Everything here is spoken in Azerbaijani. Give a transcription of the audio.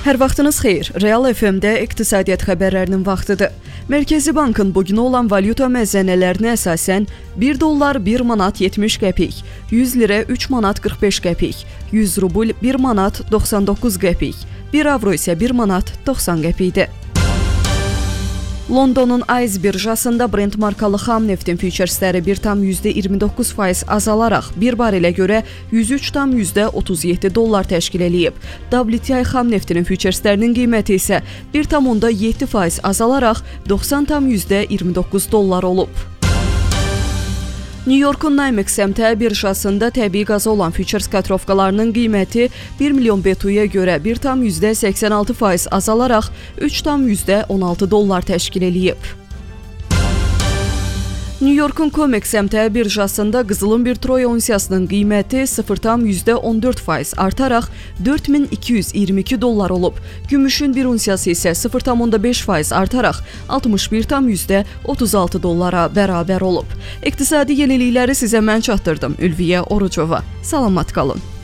Hər vaxtınız xeyir. Real FM-də iqtisadiyyat xəbərlərinin vaxtıdır. Mərkəzi Bankın bugün olan valyuta məzənələrinə əsasən 1 dollar 1 manat 70 qəpik, 100 lirə 3 manat 45 qəpik, 100 rubl 1 manat 99 qəpik, 1 avro isə 1 manat 90 qəpikdir. Londonun Ayz birjasında Brent markalı xam neftin füçersləri 1,29% azalaraq bir barelə görə 103,37 dollar təşkil eləyib. WTI xam neftinin füçerslərinin qiyməti isə 1,7% azalaraq 90,29 dollar olub. New Yorkun NYMEX SMT birjasında təbii qaza olan füçers katrovkalarının qiyməti 1 milyon BTU-ya görə 1,86% azalaraq 3,16 dollar təşkil eləyib. New Yorkun COMEX SMT birjasında qızılın bir troy onsiyasının qiyməti 0,14% artaraq 4222 dollar olub. Gümüşün bir onsiyası isə 0,5% artaraq 61,36 dollara bərabər olub. İqtisadi yenilikləri sizə mən çatdırdım. Ülviyə Orucova. Salamat qalın.